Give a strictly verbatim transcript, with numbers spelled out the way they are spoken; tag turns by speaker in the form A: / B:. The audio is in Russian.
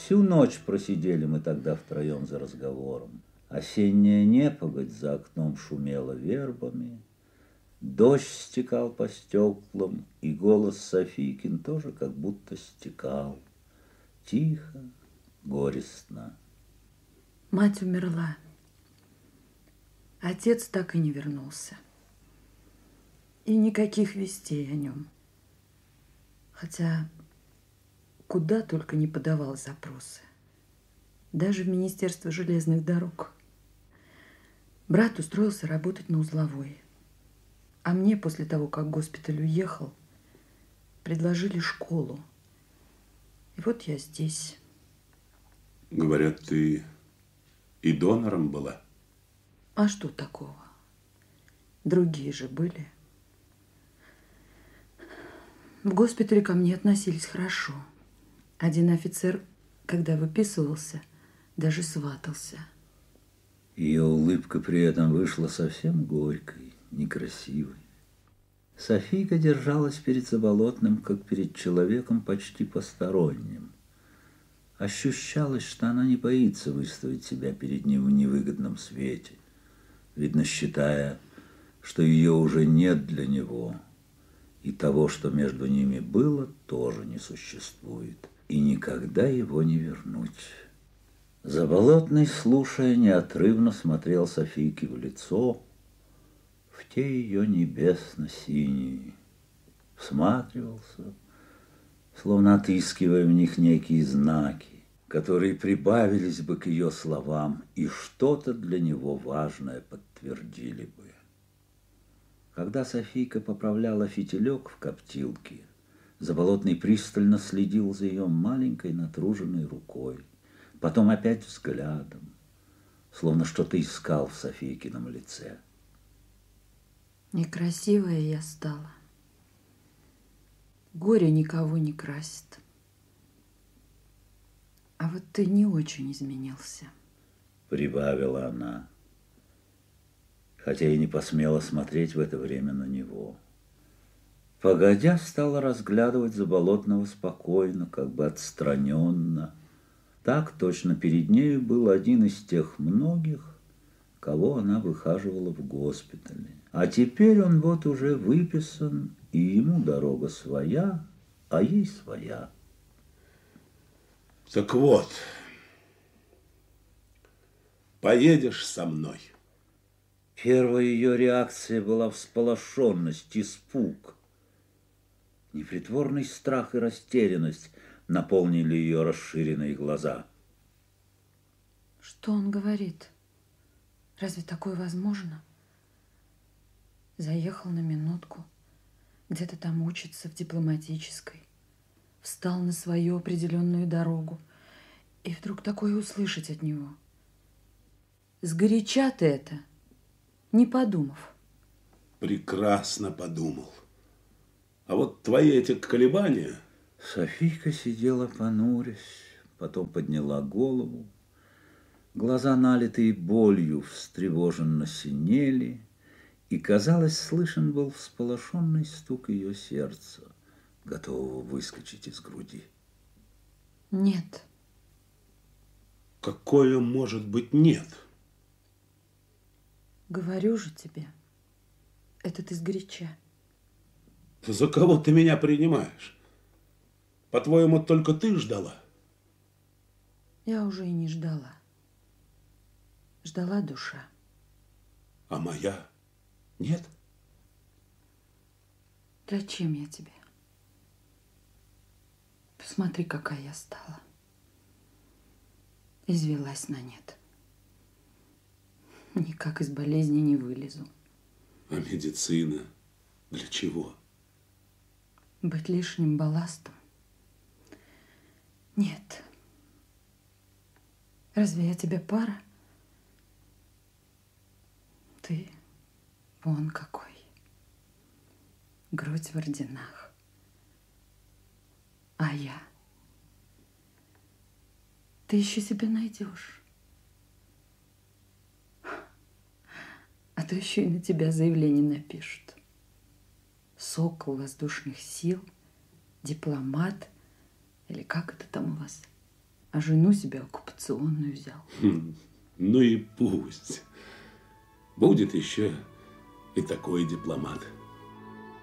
A: Всю ночь просидели мы тогда втроем за разговором. Осенняя непогодь за окном шумела вербами, дождь стекал по стеклам, и голос Софийкин тоже как будто стекал. Тихо, горестно.
B: Мать умерла. Отец так и не вернулся. И никаких вестей о нем. Хотя куда только не подавал запросы. Даже в Министерство железных дорог. Брат устроился работать на узловой. А мне после того, как госпиталь уехал, предложили школу. И вот я здесь.
C: Говорят, ты и донором была?
B: А что такого? Другие же были. В госпитале ко мне относились хорошо. Один офицер, когда выписывался, даже сватался.
A: Ее улыбка при этом вышла совсем горькой, некрасивой. Софийка держалась перед Заболотным, как перед человеком почти посторонним. Ощущалось, что она не боится выставить себя перед ним в невыгодном свете, видно, считая, что ее уже нет для него, и того, что между ними было, тоже не существует, и никогда его не вернуть. Заболотный, слушая, неотрывно смотрел Софийке в лицо, в те ее небесно-синие, всматривался, словно отыскивая в них некие знаки, которые прибавились бы к ее словам и что-то для него важное подтвердили бы. Когда Софийка поправляла фитилек в коптилке, Заболотный пристально следил за ее маленькой натруженной рукой, потом опять взглядом, словно что-то искал в Софийкином лице.
B: Некрасивая я стала. Горе никого не красит. А вот ты не очень изменился.
A: Прибавила она, хотя и не посмела смотреть в это время на него. Погодя, стала разглядывать Заболотного спокойно, как бы отстраненно. Так точно перед нею был один из тех многих, кого она выхаживала в госпитале. А теперь он вот уже выписан, и ему дорога своя, а ей своя.
C: Так вот, поедешь со мной.
A: Первая ее реакция была всполошенность, испуг. Непритворный страх и растерянность наполнили ее расширенные глаза.
B: Что он говорит? Разве такое возможно? Заехал на минутку, где-то там учится в дипломатической, встал на свою определенную дорогу, и вдруг такое услышать от него. Сгоряча ты это, не подумав.
C: Прекрасно подумал. А вот твои эти колебания...
A: Софийка сидела, понурясь, потом подняла голову. Глаза, налитые болью, встревоженно синели, и, казалось, слышен был всполошенный стук ее сердца, готового выскочить из груди.
B: Нет.
C: Какое может быть нет?
B: Говорю же тебе, это ты сгоряча.
C: За кого ты меня принимаешь? По-твоему, только ты ждала?
B: Я уже и не ждала. Ждала душа.
C: А моя нет?
B: Зачем я тебе? Посмотри, какая я стала. Извелась на нет. Никак из болезни не вылезу.
C: А медицина для чего?
B: Быть лишним балластом? Нет. Разве я тебе пара? Ты вон какой. Грудь в орденах. А я? Ты еще себе найдешь. А то еще и на тебя заявление напишут. Сокол воздушных сил, дипломат, или как это там у вас? А жену себе оккупационную взял.
C: Хм, ну и пусть. Будет еще и такой дипломат.